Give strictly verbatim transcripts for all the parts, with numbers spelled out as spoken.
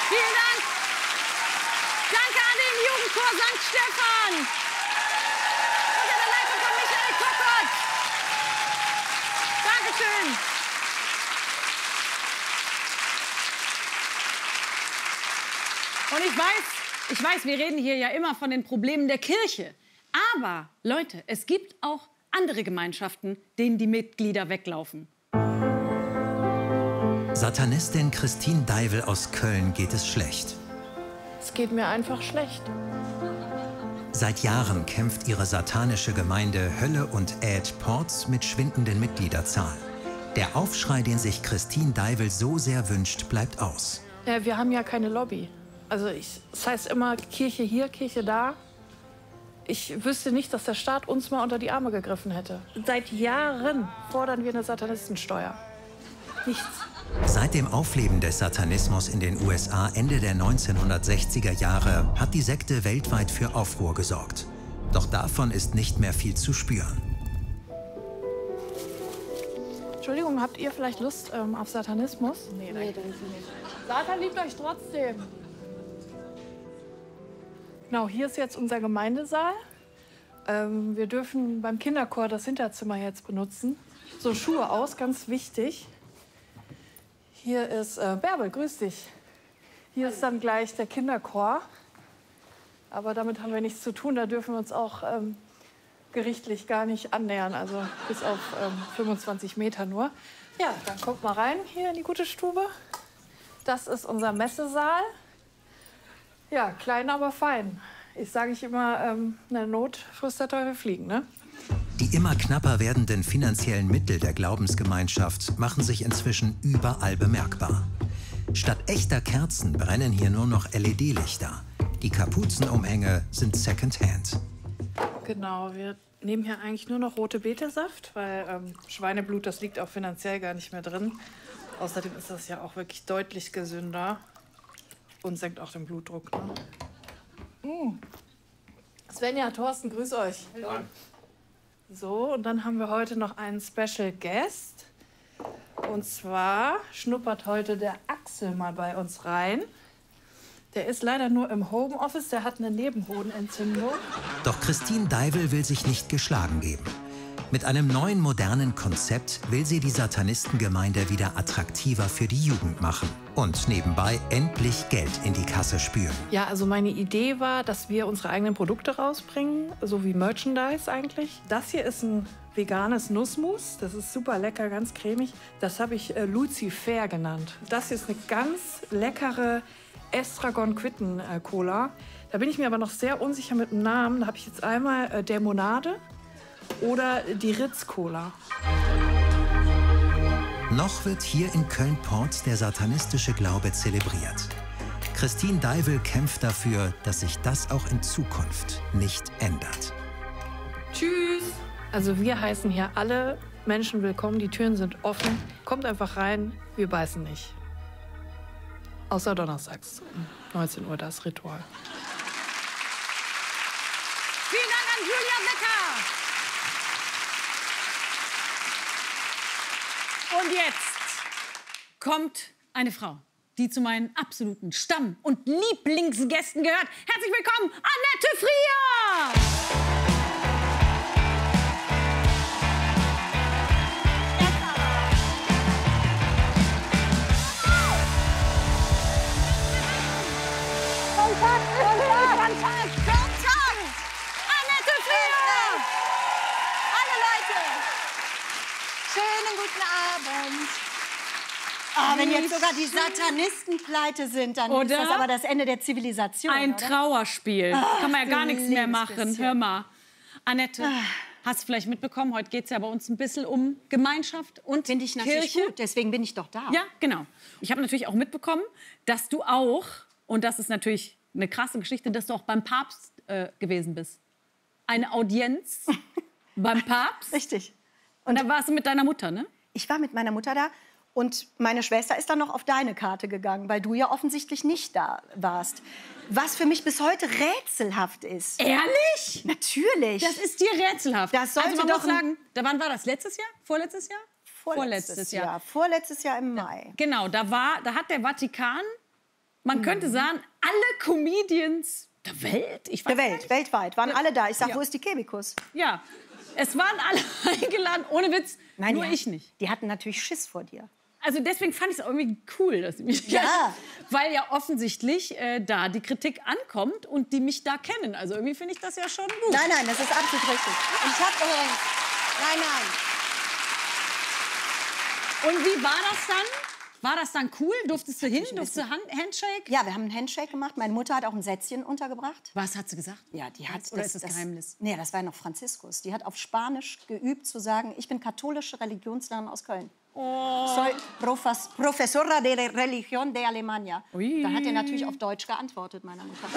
Vielen Dank. Danke an den Jugendchor Sankt Stephan. Unter der Leitung von Michael Kockott. Dankeschön. Und ich weiß, ich weiß, wir reden hier ja immer von den Problemen der Kirche. Aber, Leute, es gibt auch andere Gemeinschaften, denen die Mitglieder weglaufen. Satanistin Christine Deivel aus Köln geht es schlecht. Es geht mir einfach schlecht. Seit Jahren kämpft ihre satanische Gemeinde Hölle und Äd Porz mit schwindenden Mitgliederzahlen. Der Aufschrei, den sich Christine Deivel so sehr wünscht, bleibt aus. Ja, wir haben ja keine Lobby. Also ich, das heißt immer Kirche hier, Kirche da. Ich wüsste nicht, dass der Staat uns mal unter die Arme gegriffen hätte. Seit Jahren fordern wir eine Satanistensteuer. Nichts. Seit dem Aufleben des Satanismus in den U S A Ende der neunzehnhundertsechziger Jahre hat die Sekte weltweit für Aufruhr gesorgt. Doch davon ist nicht mehr viel zu spüren. Entschuldigung, habt ihr vielleicht Lust ähm, auf Satanismus? Nee, nee, danke nicht. Satan liebt euch trotzdem. Genau, hier ist jetzt unser Gemeindesaal. Ähm, wir dürfen beim Kinderchor das Hinterzimmer jetzt benutzen. So, Schuhe aus, ganz wichtig. Hier ist äh, Bärbel, grüß dich. Hier ist dann gleich der Kinderchor. Aber damit haben wir nichts zu tun. Da dürfen wir uns auch ähm, gerichtlich gar nicht annähern. Also bis auf ähm, fünfundzwanzig Meter nur. Ja, dann kommt mal rein hier in die gute Stube. Das ist unser Messesaal. Ja, klein, aber fein. Ich sage ich immer, ähm, in der Not frisst der Teufel fliegen, ne? Die immer knapper werdenden finanziellen Mittel der Glaubensgemeinschaft machen sich inzwischen überall bemerkbar. Statt echter Kerzen brennen hier nur noch L E D-Lichter. Die Kapuzenumhänge sind Secondhand. Genau, wir nehmen hier eigentlich nur noch rote Betesaft, weil ähm, Schweineblut, das liegt auch finanziell gar nicht mehr drin. Außerdem ist das ja auch wirklich deutlich gesünder und senkt auch den Blutdruck. Ne? Mm. Svenja, Thorsten, grüß euch. Hallo. So, und dann haben wir heute noch einen Special Guest. Und zwar schnuppert heute der Axel mal bei uns rein. Der ist leider nur im Homeoffice, der hat eine Nebenhodenentzündung. Doch Christine Deivel will sich nicht geschlagen geben. Mit einem neuen, modernen Konzept will sie die Satanistengemeinde wieder attraktiver für die Jugend machen. Und nebenbei endlich Geld in die Kasse spüren. Ja, also meine Idee war, dass wir unsere eigenen Produkte rausbringen, so wie Merchandise eigentlich. Das hier ist ein veganes Nussmus, das ist super lecker, ganz cremig. Das habe ich äh, Lucifer genannt. Das hier ist eine ganz leckere Estragon-Quitten-Cola. Da bin ich mir aber noch sehr unsicher mit dem Namen. Da habe ich jetzt einmal äh, Dämonade oder die Ritz-Cola. Noch wird hier in Köln-Porz der satanistische Glaube zelebriert. Christine Deivel kämpft dafür, dass sich das auch in Zukunft nicht ändert. Tschüss! Also wir heißen hier alle Menschen willkommen, die Türen sind offen. Kommt einfach rein, wir beißen nicht. Außer donnerstags, um neunzehn Uhr, das Ritual. Vielen Dank an Julia Becker. Und jetzt kommt eine Frau, die zu meinen absoluten Stamm- und Lieblingsgästen gehört. Herzlich willkommen, Annette Frier! Kontakt, Kontakt, Kontakt, Kontakt! Annette Frier! Hallo Leute! Schönen guten Abend. Ah, wenn jetzt sogar die Satanisten pleite sind, dann Oder? ist das aber das Ende der Zivilisation, Ein oder? Trauerspiel. Ach, Kann man ja gar du nichts mehr liebes machen. bisschen. Hör mal. Annette, hast du vielleicht mitbekommen, heute geht es ja bei uns ein bisschen um Gemeinschaft und Finde ich natürlich Kirche. gut, deswegen bin ich doch da. Ja, genau. Ich habe natürlich auch mitbekommen, dass du auch, und das ist natürlich eine krasse Geschichte, dass du auch beim Papst äh, gewesen bist. Eine Audienz beim Papst. Richtig. Und da warst du mit deiner Mutter, ne? Ich war mit meiner Mutter da und meine Schwester ist dann noch auf deine Karte gegangen, weil du ja offensichtlich nicht da warst. Was für mich bis heute rätselhaft ist. Ehrlich? Natürlich. Das ist dir rätselhaft. Das sollte also man doch muss sagen, da wann war das? Letztes Jahr? Vorletztes Jahr? Vorletztes Jahr. Vorletztes Jahr im Mai. Genau, da war, da hat der Vatikan Man könnte sagen, alle Comedians der Welt, ich weiß Der Welt, nicht. weltweit, waren alle da. Ich sag, Ja. wo ist die Kebikus? Ja, es waren alle eingeladen, ohne Witz, Nein, nur die, ich nicht. Die hatten natürlich Schiss vor dir. Also deswegen fand ich es irgendwie cool, dass sie mich Ja. kennen, weil ja offensichtlich äh, da die Kritik ankommt und die mich da kennen. Also irgendwie finde ich das ja schon gut. Nein, nein, das ist absolut richtig. Und ich hab, äh, nein, nein. Und wie war das dann? War das dann cool? Durftest du hin? Durftest du Hand Handshake? Ja, wir haben einen Handshake gemacht. Meine Mutter hat auch ein Sätzchen untergebracht. Was hat sie gesagt? Ja, die hat Oder ist das Geheimnis? Nee, das war noch Franziskus. Die hat auf Spanisch geübt zu sagen, ich bin katholische Religionslehrerin aus Köln. Oh. Soy profas, profesora de Religión de Alemania. Ui. Dann hat er natürlich auf Deutsch geantwortet, meiner Mutter.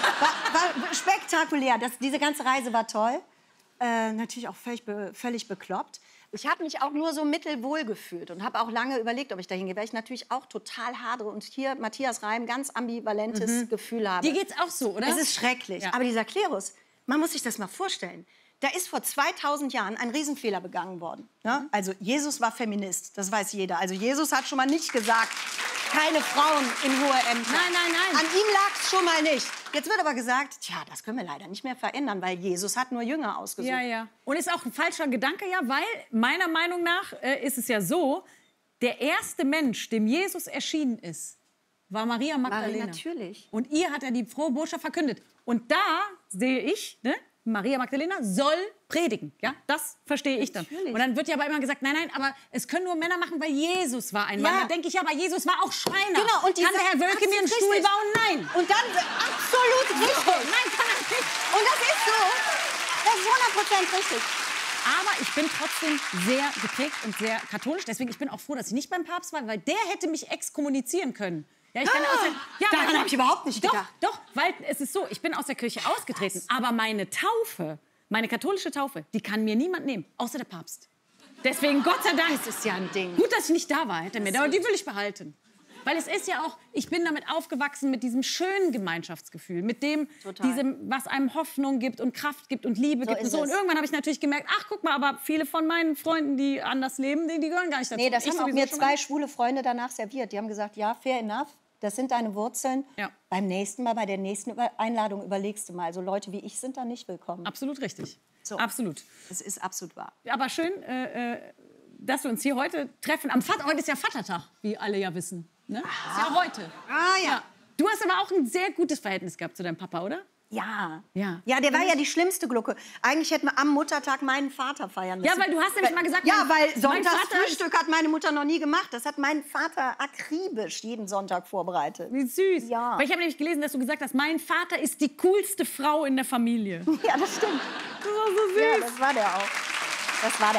War, war spektakulär. Das, diese ganze Reise war toll. Äh, natürlich auch völlig, be, völlig bekloppt. Ich habe mich auch nur so mittelwohl gefühlt und habe auch lange überlegt, ob ich dahin gehe, weil ich natürlich auch total hadere und hier Matthias Reim ganz ambivalentes Mhm. Gefühl habe. Dir geht's auch so, oder? Es ist schrecklich. Ja. Aber dieser Klerus, man muss sich das mal vorstellen. Da ist vor zweitausend Jahren ein Riesenfehler begangen worden. Ne? Also Jesus war Feminist, das weiß jeder. Also Jesus hat schon mal nicht gesagt, keine Frauen in hohe Ämter. Nein, nein, nein. An ihm lag es schon mal nicht. Jetzt wird aber gesagt, tja, das können wir leider nicht mehr verändern, weil Jesus hat nur Jünger ausgesucht. Ja, ja. Und ist auch ein falscher Gedanke, ja, weil meiner Meinung nach äh, ist es ja so, der erste Mensch, dem Jesus erschienen ist, war Maria Magdalena. natürlich. Und ihr hat er die frohe Botschaft verkündet. Und da sehe ich, ne, Maria Magdalena soll predigen. Ja, das verstehe ich dann. Natürlich. Und dann wird ja aber immer gesagt, nein, nein, aber es können nur Männer machen, weil Jesus war ein Mann. Ja. Da denke ich, ja, aber Jesus war auch Schreiner. Genau, und kann diese- der Herr Wölke mir einen absolut Stuhl richtig. bauen? Nein. Und dann, absolut richtig. Nein, kann er nicht. Und das ist so. Das ist hundert Prozent richtig. Aber ich bin trotzdem sehr geprägt und sehr katholisch. Deswegen ich bin auch froh, dass ich nicht beim Papst war, weil der hätte mich exkommunizieren können. Ja, ich kann Ah, aus der, ja, daran weil- hab ich überhaupt nicht doch, gedacht. Doch, weil es ist so, ich bin aus der Kirche ausgetreten. Aber meine Taufe, meine katholische Taufe, die kann mir niemand nehmen, außer der Papst. Deswegen, Gott sei Dank. Das ist ja ein Ding. Gut, dass ich nicht da war, hätte er mir. Aber die will ich behalten. Weil es ist ja auch, ich bin damit aufgewachsen mit diesem schönen Gemeinschaftsgefühl, mit dem, Total. diesem, was einem Hoffnung gibt und Kraft gibt und Liebe So gibt und ist so. Und es. irgendwann habe ich natürlich gemerkt, ach, guck mal, aber viele von meinen Freunden, die anders leben, die, die gehören gar nicht dazu. Nee, das Ich haben auch sowieso mir schon zwei mal. schwule Freunde danach serviert. Die haben gesagt, ja, fair enough, das sind deine Wurzeln. Ja. Beim nächsten Mal, bei der nächsten Über- Einladung überlegst du mal. Also Leute wie ich sind da nicht willkommen. Absolut richtig. So. Absolut. Das ist absolut wahr. Aber schön, äh, äh, dass wir uns hier heute treffen. Am Vater, heute ist ja Vatertag, wie alle ja wissen. Ne? Ist ja heute. Ah, ja. Du hast aber auch ein sehr gutes Verhältnis gehabt zu deinem Papa, oder? Ja. Ja. Ja, der war ja die schlimmste Glucke. Eigentlich hätten wir am Muttertag meinen Vater feiern müssen. Ja, weil du hast nämlich mal gesagt, Ja, mein- weil mein Sonntagsfrühstück hat meine Mutter noch nie gemacht. Das hat mein Vater akribisch jeden Sonntag vorbereitet. Wie süß. Ja. Weil ich habe nämlich gelesen, dass du gesagt hast, mein Vater ist die coolste Frau in der Familie. Ja, das stimmt. Das war so süß. Ja, das war der auch. Das war der.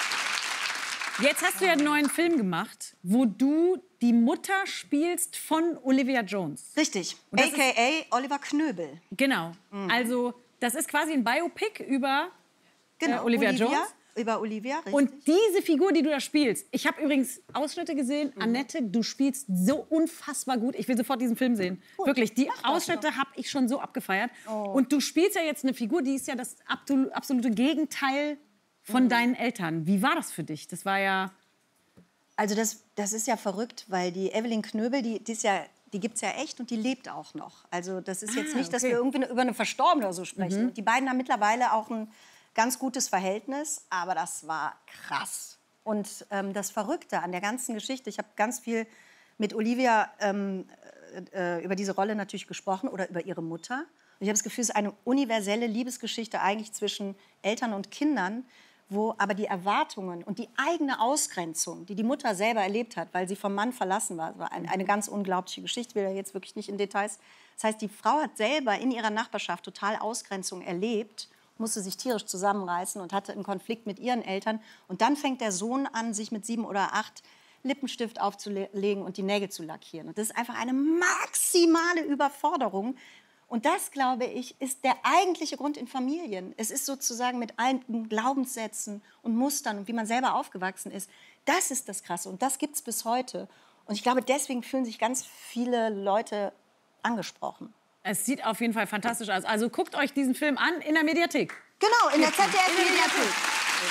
Jetzt hast du ja einen neuen Film gemacht, wo du die Mutter spielst von Olivia Jones. Richtig. Und das A K A Oliver Knöbel. Genau. Also das ist quasi ein Biopic über Genau. Äh, Olivia Jones? Über Olivia, richtig. Und diese Figur, die du da spielst, ich habe übrigens Ausschnitte gesehen. Annette, du spielst so unfassbar gut. Ich will sofort diesen Film sehen. Wirklich, die Ausschnitte habe ich schon so abgefeiert. Und du spielst ja jetzt eine Figur, die ist ja das abtu- absolute Gegenteil von deinen Eltern. Wie war das für dich? Das war ja... Also das, das ist ja verrückt, weil die Evelyn Knöbel, die, die, ist ja, die gibt es ja echt und die lebt auch noch. Also das ist jetzt Ah, nicht, dass okay. wir irgendwie über eine Verstorbene oder so sprechen. Die beiden haben mittlerweile auch ein ganz gutes Verhältnis, aber das war krass. Und ähm, das Verrückte an der ganzen Geschichte, ich habe ganz viel mit Olivia ähm, äh, über diese Rolle natürlich gesprochen oder über ihre Mutter. Und ich habe das Gefühl, es ist eine universelle Liebesgeschichte eigentlich zwischen Eltern und Kindern, wo aber die Erwartungen und die eigene Ausgrenzung, die die Mutter selber erlebt hat, weil sie vom Mann verlassen war, das war ein, eine ganz unglaubliche Geschichte, ich will da jetzt wirklich nicht in Details. Das heißt, die Frau hat selber in ihrer Nachbarschaft total Ausgrenzung erlebt, musste sich tierisch zusammenreißen und hatte einen Konflikt mit ihren Eltern. Und dann fängt der Sohn an, sich mit sieben oder acht Lippenstift aufzulegen und die Nägel zu lackieren. Und das ist einfach eine maximale Überforderung. Und das, glaube ich, ist der eigentliche Grund in Familien. Es ist sozusagen mit alten Glaubenssätzen und Mustern und wie man selber aufgewachsen ist. Das ist das Krasse und das gibt es bis heute. Und ich glaube, deswegen fühlen sich ganz viele Leute angesprochen. Es sieht auf jeden Fall fantastisch aus. Also guckt euch diesen Film an in der Mediathek. Genau, in der Z D In der F-Mediathek.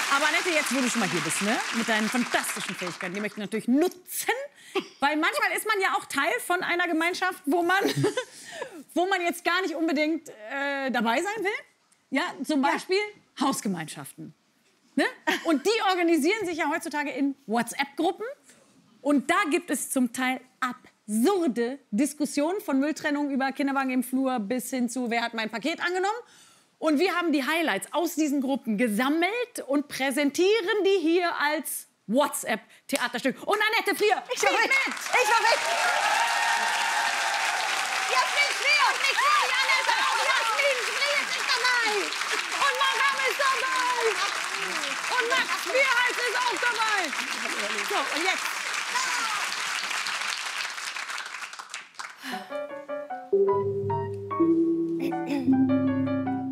Aber Annette, jetzt, wo du schon mal hier bist, ne? Mit deinen fantastischen Fähigkeiten, die möchte ich natürlich nutzen. Weil manchmal ist man ja auch Teil von einer Gemeinschaft, wo man, wo man jetzt gar nicht unbedingt äh, dabei sein will. Ja, zum Beispiel ja. Hausgemeinschaften. Ne? Und die organisieren sich ja heutzutage in WhatsApp-Gruppen. Und da gibt es zum Teil absurde Diskussionen von Mülltrennung über Kinderwagen im Flur bis hin zu, wer hat mein Paket angenommen. Und wir haben die Highlights aus diesen Gruppen gesammelt und präsentieren die hier als WhatsApp-Theaterstück. Und Annette Frier, ich war mit! Ich war mit! Jasmin Frier! Und nicht nur die Annette, auch Jasmin Frier ist dabei! Und Maram ist dabei! Und Max Vierhals ist auch dabei! So, und jetzt...